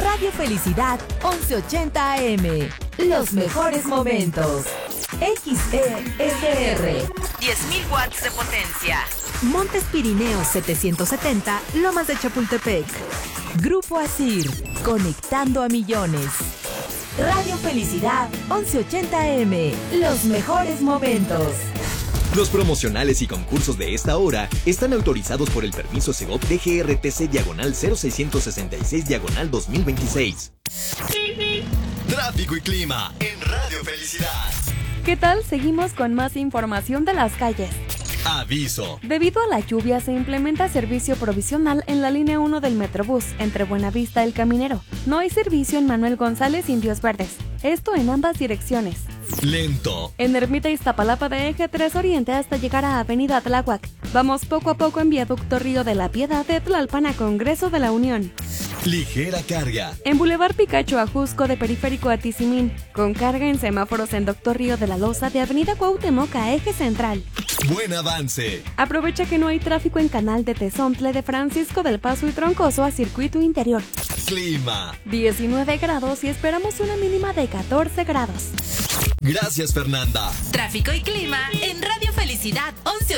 Radio Felicidad 1180 AM. Los mejores momentos. XESR. 10.000 watts de potencia. Montes Pirineos 770, Lomas de Chapultepec. Grupo Asir, conectando a millones. Radio Felicidad 1180 AM. Los mejores momentos. Los promocionales y concursos de esta hora están autorizados por el permiso Segov DGRTC/00666/2026. Tráfico y clima en Radio Felicidad. ¿Qué tal? Seguimos con más información de las calles. Aviso. Debido a la lluvia se implementa servicio provisional en la línea 1 del Metrobús entre Buenavista y El Caminero. No hay servicio en Manuel González y Indios Verdes. Esto en ambas direcciones. Lento. En Ermita Iztapalapa de Eje 3 Oriente hasta llegar a Avenida Tláhuac. Vamos poco a poco en Viaducto Río de la Piedad de Tlalpan a Congreso de la Unión. Ligera carga. En Boulevard Picacho a Jusco de Periférico a Tizimín. Con carga en semáforos en Doctor Río de la Loza de Avenida Cuauhtémoc a Eje Central. Buen avance. Aprovecha que no hay tráfico en Canal de Tezontle de Francisco del Paso y Troncoso a Circuito Interior. Clima. 19 grados y esperamos una mínima de 14 grados. Gracias, Fernanda. Tráfico y clima en Radio Felicidad 1180.